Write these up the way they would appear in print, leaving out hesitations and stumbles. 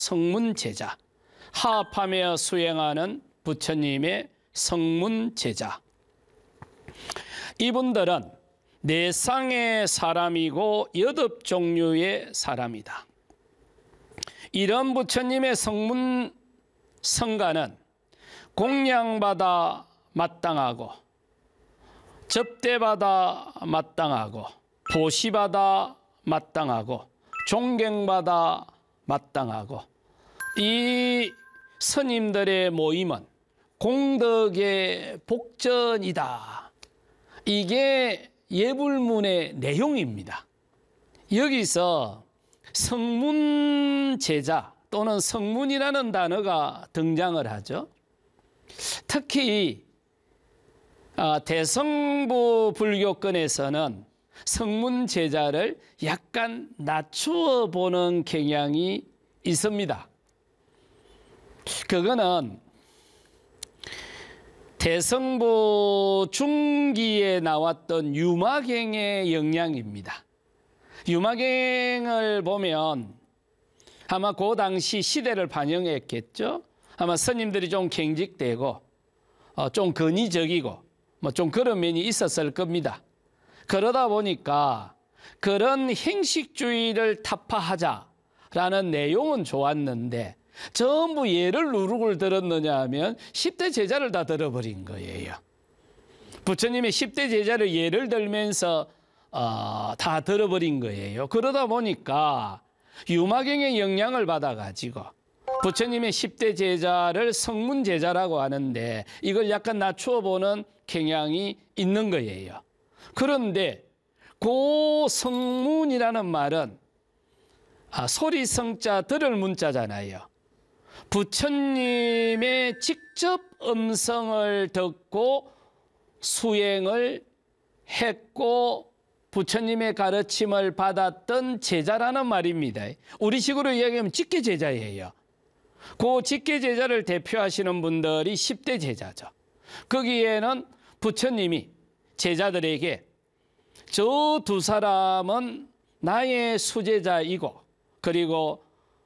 성문제자, 하합하며 수행하는 부처님의 성문제자. 이분들은 네 쌍의 사람이고 8종류의 사람이다. 이런 부처님의 성가는 공양받아 마땅하고 접대받아 마땅하고 보시받아 마땅하고 존경받아 마땅하고, 이 스님들의 모임은 공덕의 복전이다. 이게 예불문의 내용입니다. 여기서 성문제자 또는 성문이라는 단어가 등장을 하죠. 특히 대성부 불교권에서는 성문제자를 약간 낮추어 보는 경향이 있습니다. 그거는 대성부 중기에 나왔던 유마경의 영향입니다. 유마경을 보면 아마 그 당시 시대를 반영했겠죠. 아마 스님들이 좀 경직되고 좀 권위적이고 뭐 좀 그런 면이 있었을 겁니다. 그러다 보니까 그런 행식주의를 타파하자라는 내용은 좋았는데 전부 예를 누룩을 들었느냐 하면 10대 제자를 다 들어버린 거예요. 부처님의 10대 제자를 예를 들면서 다 들어버린 거예요. 그러다 보니까 유마경의 영향을 받아가지고 부처님의 10대 제자를 성문제자라고 하는데 이걸 약간 낮추어 보는 경향이 있는 거예요. 그런데 그 성문이라는 말은 소리 성자 들을 문자잖아요. 부처님의 직접 음성을 듣고 수행을 했고 부처님의 가르침을 받았던 제자라는 말입니다. 우리식으로 이야기하면 직계 제자예요. 그 직계 제자를 대표하시는 분들이 10대 제자죠. 거기에는 부처님이 제자들에게 저 두 사람은 나의 수제자이고 그리고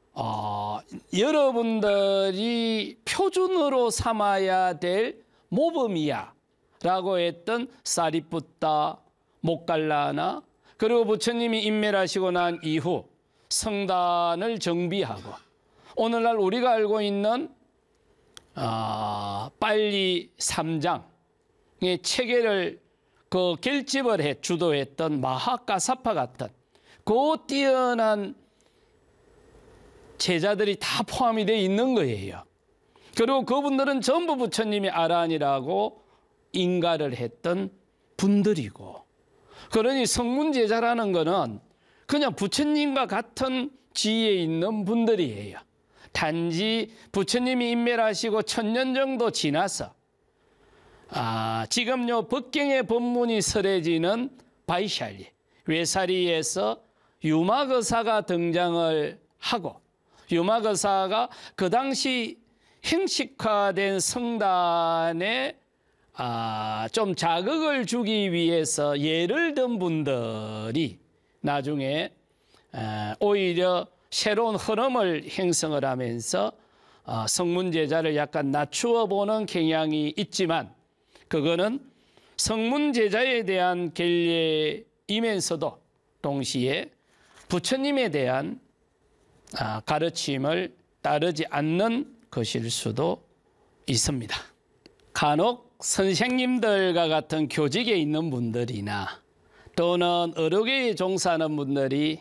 여러분들이 표준으로 삼아야 될 모범이야 라고 했던 사리푸타, 모갈라나, 그리고 부처님이 인멸하시고 난 이후 성단을 정비하고 오늘날 우리가 알고 있는 빨리 3장의 체계를 그 결집을 해 주도했던 마하가사파 같은 그 뛰어난 제자들이 다 포함이 되어 있는 거예요. 그리고 그분들은 전부 부처님이 아란이라고 인가를 했던 분들이고, 그러니 성문제자라는 거는 그냥 부처님과 같은 지위에 있는 분들이에요. 단지 부처님이 인멸하시고 1000년 정도 지나서 지금 요 법경의 법문이 설해지는 바이샬리, 외사리에서 유마거사가 등장을 하고, 유마거사가 그 당시 형식화된 성단에 좀 자극을 주기 위해서 예를 든 분들이 나중에 오히려 새로운 흐름을 형성을 하면서 성문제자를 약간 낮추어 보는 경향이 있지만, 그거는 성문제자에 대한 결례이면서도 동시에 부처님에 대한 가르침을 따르지 않는 것일 수도 있습니다. 간혹 선생님들과 같은 교직에 있는 분들이나 또는 어록에 종사하는 분들이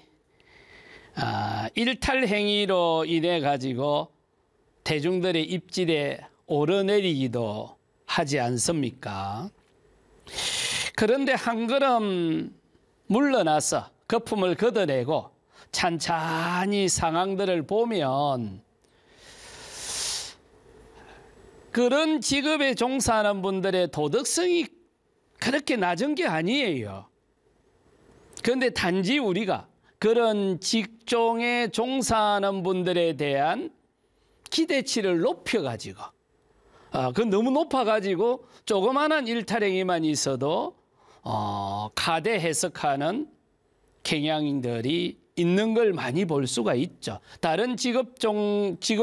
일탈행위로 인해 가지고 대중들의 입질에 오르내리기도 하지 않습니까? 그런데 한 걸음 물러나서 거품을 걷어내고 찬찬히 상황들을 보면 그런 직업에 종사하는 분들의 도덕성이 그렇게 낮은 게 아니에요. 그런데 단지 우리가 그런 직종에 종사하는 분들에 대한 기대치를 높여가지고 그건 너무 높아가지고 조그마한 일탈행위만 있어도 가대 해석하는 경향들이 있는 걸 많이 볼 수가 있죠. 다른 직업